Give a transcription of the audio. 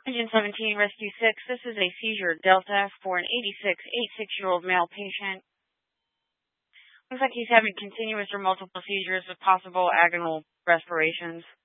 Engine 17, Rescue 6. This is a seizure Delta for an 86-year-old male patient. Looks like he's having continuous or multiple seizures with possible agonal respirations.